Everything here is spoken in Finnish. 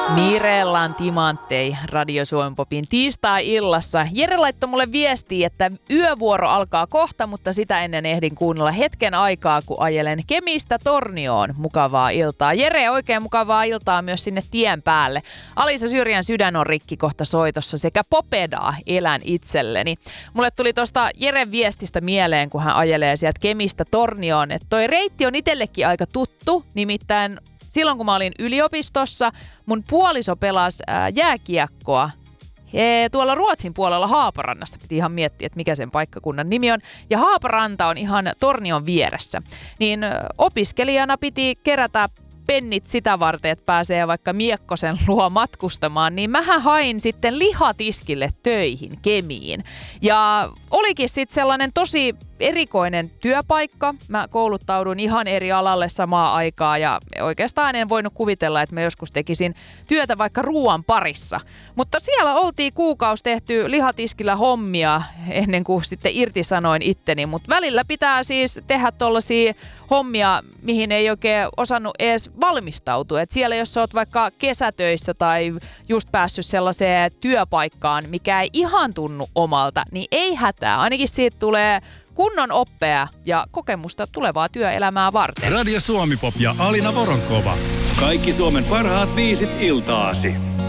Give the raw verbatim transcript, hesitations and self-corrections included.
Mirellan Timanttei Radio Suomen Popin tiistai-illassa. Jere laittoi mulle viestiä, että yövuoro alkaa kohta, mutta sitä ennen ehdin kuunnella hetken aikaa, kun ajelen Kemistä Tornioon. Mukavaa iltaa. Jere, oikein mukavaa iltaa myös sinne tien päälle. Alisa Syrjän Sydän on rikki kohta soitossa sekä Popedaa elän itselleni. Mulle tuli tuosta Jeren viestistä mieleen, kun hän ajelee sieltä Kemistä Tornioon, että toi reitti on itsellekin aika tuttu, nimittäin silloin kun mä olin yliopistossa, mun puoliso pelasi ää, jääkiekkoa he, tuolla Ruotsin puolella Haaparannassa. Piti ihan miettiä, että mikä sen paikkakunnan nimi on. Ja Haaparanta on ihan Tornion vieressä. Niin opiskelijana piti kerätä pennit sitä varten, että pääsee vaikka Miekkosen luo matkustamaan, niin mähän hain sitten lihatiskille töihin Kemiin. Ja olikin sitten sellainen tosi erikoinen työpaikka. Mä kouluttaudun ihan eri alalle samaan aikaan ja oikeastaan en voinut kuvitella, että mä joskus tekisin työtä vaikka ruoan parissa. Mutta siellä oltiin kuukausi tehty lihatiskillä hommia ennen kuin sitten irtisanoin itteni. Mutta välillä pitää siis tehdä tollaisia hommia, mihin ei oikein osannut edes valmistautua. Et siellä jos sä oot vaikka kesätöissä tai just päässyt sellaiseen työpaikkaan, mikä ei ihan tunnu omalta, niin ei hätää. Ainakin siitä tulee kunnon oppea ja kokemusta tulevaa työelämää varten. Radio Suomi Pop ja Alina Voronkova. Kaikki Suomen parhaat viisit iltaasi.